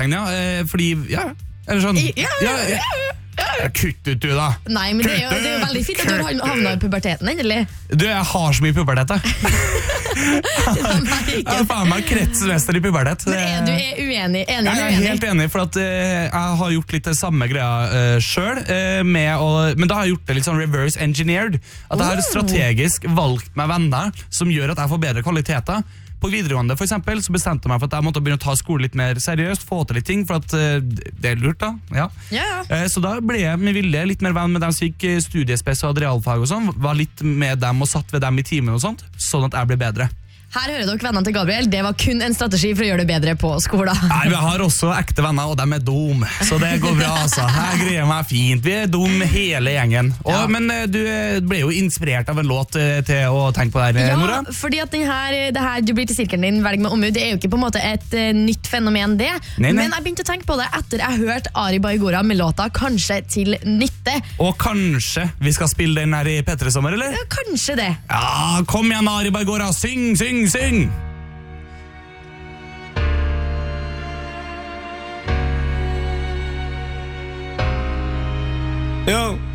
utropstegn, ja. Fordi, ja, eller sånn. Kutt ut, du da. Nei, men det er jo veldig fint at du har havnet i puberteten, endelig. Du, jeg har så mye pubertet, jeg. Jeg er faen meg kretsmester i pubertet. Men du er uenig? Jeg er helt enig, for at jeg har gjort litt det samme greia selv, men da har jeg gjort det litt sånn reverse engineered. At jeg har strategisk valgt meg venner som gjør at jeg får bedre kvaliteter. På videregående for eksempel, så bestemte jeg meg for at jeg måtte begynne å ta skole litt mer seriøst, få til litt ting, for at det er lurt da, Så da ble jeg med vilje litt mer venn med dem som gikk studiespes og realfag og sånn, var litt med dem og satt ved dem i timen og sånt, sånn at jeg ble bedre. Her hører dere vennene til Gabriel, det var kun en strategi for å gjøre det bedre på skolen. Nei, vi har også ekte venner, og de er dum, så det går bra altså. Her greier meg fint, vi er dum hele gjengen. Men du ble jo inspirert av en låt til å tenke på der, Nora. Ja, fordi at det her du blir til sirkelen din, velg med ombud, det er jo ikke på en måte et nytt fenomen det. Nei. Men jeg begynte å tenke på det etter jeg hørte Ari Baigora med låta Kanskje til nytte. Og kanskje vi skal spille den her i P3 Sommer, eller? Ja, kanskje det. Ja, kom igjen Ari Baigora, syng! Yo.